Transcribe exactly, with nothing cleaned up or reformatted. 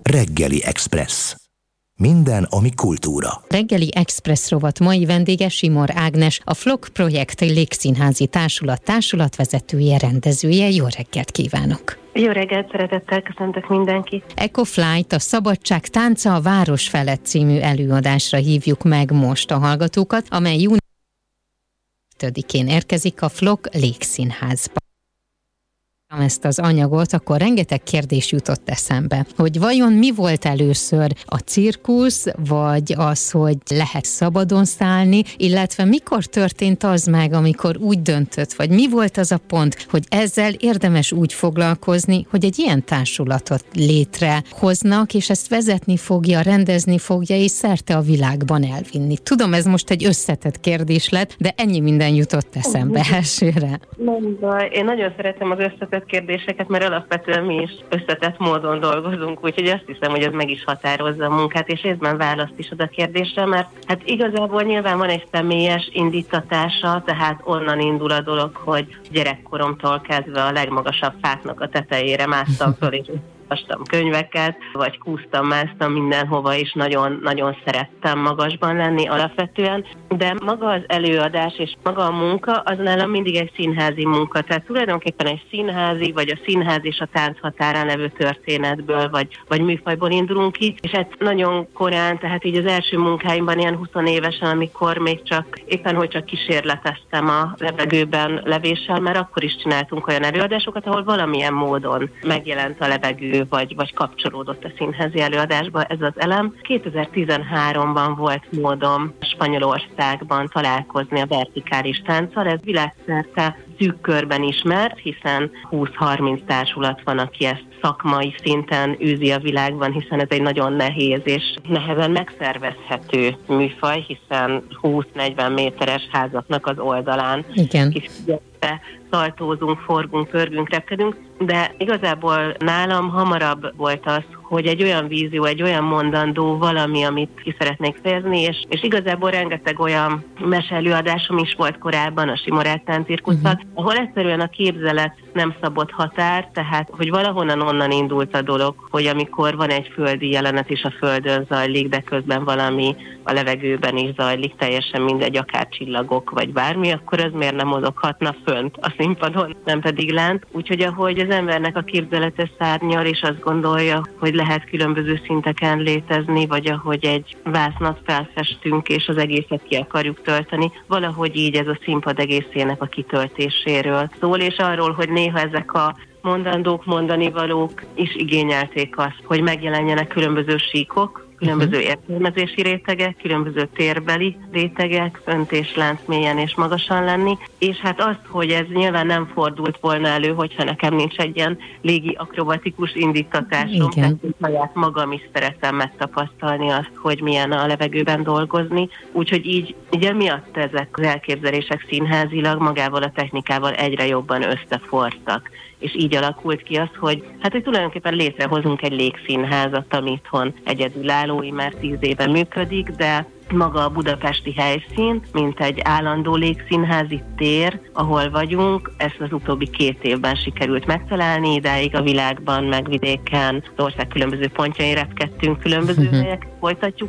Reggeli Express. Minden, ami kultúra. Reggeli Express rovat mai vendége Simor Ágnes, a Flok Projekt Légszínházi Társulat társulatvezetője, rendezője. Jó reggelt kívánok! Jó reggelt, szeretettel köszöntök mindenkit! Ecoflight, a Szabadság tánca a város felett című előadásra hívjuk meg most a hallgatókat, amely június ötödikén érkezik a Flok Légszínházba. Ezt az anyagot, akkor rengeteg kérdés jutott eszembe, hogy vajon mi volt először, a cirkusz, vagy az, hogy lehet szabadon szállni, illetve mikor történt az meg, amikor úgy döntött, vagy mi volt az a pont, hogy ezzel érdemes úgy foglalkozni, hogy egy ilyen társulatot létrehoznak, és ezt vezetni fogja, rendezni fogja, és szerte a világban elvinni. Tudom, ez most egy összetett kérdés lett, de ennyi minden jutott eszembe elsőre. Nem baj, én nagyon szeretem az összetett kérdéseket, mert alapvetően mi is összetett módon dolgozunk, úgyhogy azt hiszem, hogy ez meg is határozza a munkát, és részben választ is ad a kérdésre, mert hát igazából nyilván van egy személyes indítatása, tehát onnan indul a dolog, hogy gyerekkoromtól kezdve a legmagasabb fáknak a tetejére másztam föl, és olvastam könyveket, vagy kúsztam, másztam mindenhova, és nagyon, nagyon szerettem magasban lenni alapvetően, de maga az előadás és maga a munka, az nálam mindig egy színházi munka, tehát tulajdonképpen egy színházi, vagy a színház és a tánc határán levő történetből, vagy, vagy műfajból indulunk ki, és ez nagyon korán, tehát így az első munkáimban ilyen húsz évesen, amikor még csak, éppen hogy csak kísérleteztem a levegőben levéssel, mert akkor is csináltunk olyan előadásokat, ahol valamilyen módon megjelent a levegő, Vagy, vagy kapcsolódott a színházi előadásba ez az elem. kétezer-tizenháromban volt módom Spanyolországban találkozni a vertikális tánccal. Ez világszerte szűk körben ismert, hiszen húsz-harminc társulat van, aki ezt szakmai szinten űzi a világban, hiszen ez egy nagyon nehéz és nehezen megszervezhető műfaj, hiszen húsz-negyven méteres házaknak az oldalán Igen. kis szaltózunk, forgunk, pörgünk, repkedünk, de igazából nálam hamarabb volt az, hogy egy olyan vízió, egy olyan mondandó, valami, amit ki szeretnék fejezni, és, és igazából rengeteg olyan meseelőadásom is volt korábban a Simor Ágnes cirkusszal, uh-huh. ahol egyszerűen a képzelet nem szabott határ, tehát hogy valahonnan onnan indult a dolog, hogy amikor van egy földi jelenet és a földön zajlik, de közben valami a levegőben is zajlik, teljesen mindegy, akár csillagok vagy bármi, akkor ez miért nem mozoghatna fönt a színpadon, nem pedig lent. Úgyhogy ahogy az embernek a képzelete szárnyal, és azt gondolja, hogy lehet különböző szinteken létezni, vagy ahogy egy vásznat felfestünk, és az egészet ki akarjuk tölteni, valahogy így ez a színpad egészének a kitöltéséről szól, és arról, hogy néha ezek a mondandók, mondanivalók is igényelték azt, hogy megjelenjenek különböző síkok, különböző értelmezési rétegek, különböző térbeli rétegek, fönt és lent, mélyen és magasan lenni, és hát az, hogy ez nyilván nem fordult volna elő, hogyha nekem nincs egy ilyen légi akrobatikus indítatásom, tehát saját magam is szeretem megtapasztalni azt, hogy milyen a levegőben dolgozni, úgyhogy így, így emiatt ezek az elképzelések színházilag magával a technikával egyre jobban összefortak. És így alakult ki az, hogy hát hogy tulajdonképpen létrehozunk egy légszínházat, ami itthon egyedülálló, már tíz éve működik, de maga a budapesti helyszín, mint egy állandó légszínházi tér, ahol vagyunk, ezt az utóbbi két évben sikerült megtalálni, idáig a világban, meg vidéken, az ország különböző pontjain repkedtünk, különböző uh-huh. helyek folytatjuk